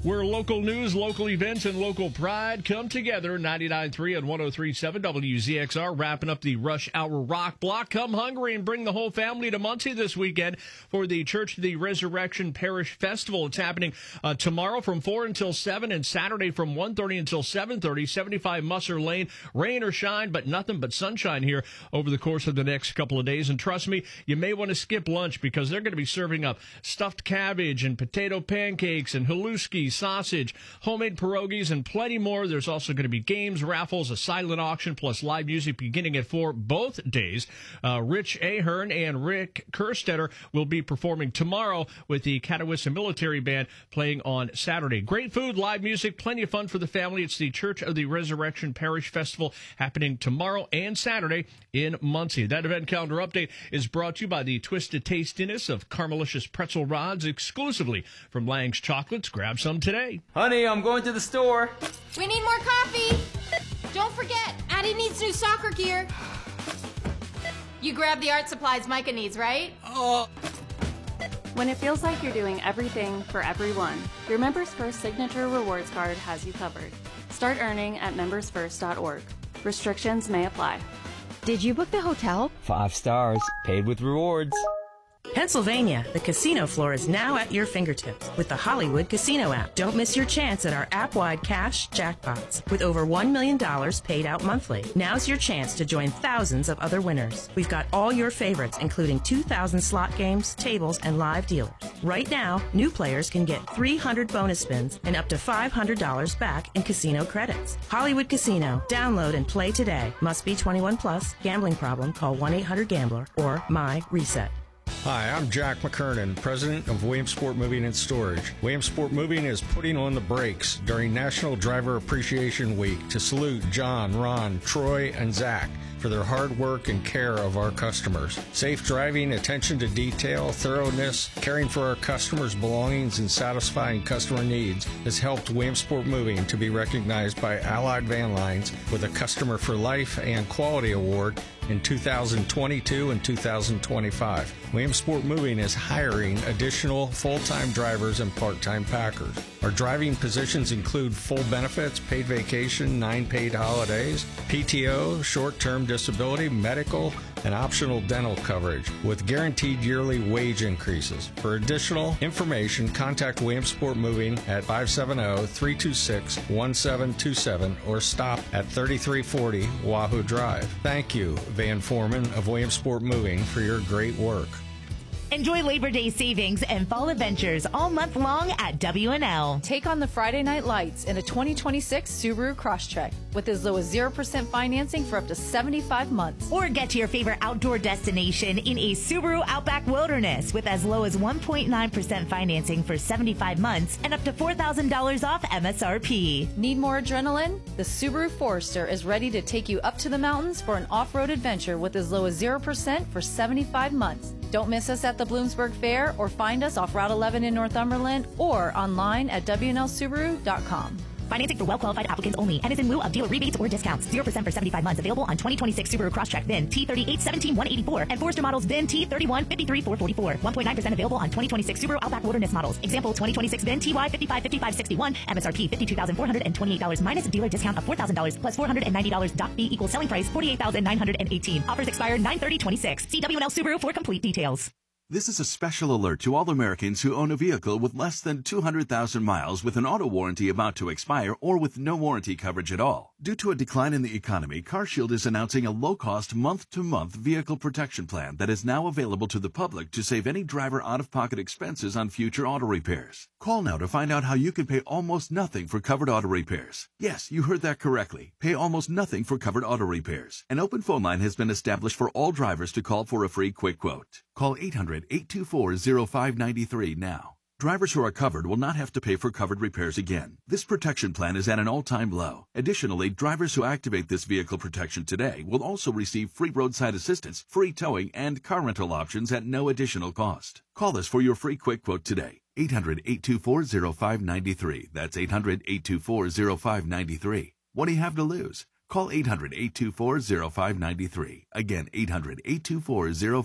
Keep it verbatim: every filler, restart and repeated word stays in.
Where local news, local events, and local pride come together. ninety-nine point three and one oh three point seven W Z X R, wrapping up the Rush Hour Rock Block. Come hungry and bring the whole family to Muncie this weekend for the Church of the Resurrection Parish Festival. It's happening uh, tomorrow from four until seven and Saturday from one thirty until seven thirty, seventy-five Musser Lane. Rain or shine, but nothing but sunshine here over the course of the next couple of days. And trust me, you may want to skip lunch because they're going to be serving up stuffed cabbage and potato pancakes and haluski, sausage, homemade pierogies, and plenty more. There's also going to be games, raffles, a silent auction, plus live music beginning at four both days. Uh, Rich Ahern and Rick Kerstetter will be performing tomorrow with the Catawissa Military Band playing on Saturday. Great food, live music, plenty of fun for the family. It's the Church of the Resurrection Parish Festival happening tomorrow and Saturday in Muncie. That event calendar update is brought to you by the Twisted Tastiness of Caramelicious Pretzel Rods exclusively from Lang's Chocolates. Grab some today. Honey, I'm going to the store. We need more coffee. Don't forget, Addie needs new soccer gear. You grabbed the art supplies Micah needs, right? Oh. When it feels like you're doing everything for everyone, your Members First Signature Rewards Card has you covered. Start earning at members first dot org. Restrictions may apply. Did you book the hotel? Five stars, paid with rewards. Pennsylvania, the casino floor is now at your fingertips with the Hollywood Casino app. Don't miss your chance at our app-wide cash jackpots with over one million dollars paid out monthly. Now's your chance to join thousands of other winners. We've got all your favorites, including two thousand slot games, tables, and live dealers. Right now, new players can get three hundred bonus spins and up to five hundred dollars back in casino credits. Hollywood Casino. Download and play today. Must be twenty-one plus. Gambling problem? Call one eight hundred gambler or My Reset. Hi, I'm Jack McKernan, president of Williamsport Moving and Storage. Williamsport Moving is putting on the brakes during National Driver Appreciation Week to salute John, Ron, Troy, and Zach for their hard work and care of our customers. Safe driving, attention to detail, thoroughness, caring for our customers' belongings, and satisfying customer needs has helped Williamsport Moving to be recognized by Allied Van Lines with a Customer for Life and Quality Award in two thousand twenty-two and two thousand twenty-five. Williamsport Moving is hiring additional full-time drivers and part-time packers. Our driving positions include full benefits, paid vacation, nine paid holidays, P T O, short-term disability, medical, and optional dental coverage with guaranteed yearly wage increases. For additional information, contact Williamsport Moving at five seven zero, three two six, one seven two seven or stop at thirty-three forty Wahoo Drive. Thank you, Van Foreman of Williamsport Moving, for your great work. Enjoy Labor Day savings and fall adventures all month long at W and L. Take on the Friday night lights in a twenty twenty-six Subaru Crosstrek with as low as zero percent financing for up to seventy-five months. Or get to your favorite outdoor destination in a Subaru Outback Wilderness with as low as one point nine percent financing for seventy-five months and up to four thousand dollars off M S R P. Need more adrenaline? The Subaru Forester is ready to take you up to the mountains for an off-road adventure with as low as zero percent for seventy-five months. Don't miss us at the Bloomsburg Fair or find us off Route eleven in Northumberland or online at W N L Subaru dot com. Financing for well-qualified applicants only and is in lieu of dealer rebates or discounts. zero percent for seventy-five months. Available on twenty twenty-six Subaru Crosstrek V I N T thirty-eight seventeen one eighty-four and Forester models V I N T thirty-one fifty-three four forty-four. one point nine percent available on twenty twenty-six Subaru Outback Wilderness models. Example twenty twenty-six V I N T Y fifty-five fifty-five sixty-one. M S R P fifty-two thousand four hundred twenty-eight dollars minus dealer discount of four thousand dollars plus four hundred ninety dollars doc fee equals selling price forty-eight thousand nine hundred eighteen. Offers expire nine thirty twenty-six. See W N L Subaru for complete details. This is a special alert to all Americans who own a vehicle with less than two hundred thousand miles with an auto warranty about to expire or with no warranty coverage at all. Due to a decline in the economy, CarShield is announcing a low-cost month-to-month vehicle protection plan that is now available to the public to save any driver out-of-pocket expenses on future auto repairs. Call now to find out how you can pay almost nothing for covered auto repairs. Yes, you heard that correctly. Pay almost nothing for covered auto repairs. An open phone line has been established for all drivers to call for a free quick quote. Call eight hundred, eight two four, zero five nine three now. Drivers who are covered will not have to pay for covered repairs again. This protection plan is at an all-time low. Additionally, drivers who activate this vehicle protection today will also receive free roadside assistance, free towing, and car rental options at no additional cost. Call us for your free quick quote today. eight hundred, eight two four, zero five nine three. That's eight hundred, eight two four, zero five nine three. What do you have to lose? Call eight hundred, eight two four, zero five nine three. Again, eight hundred, eight two four, zero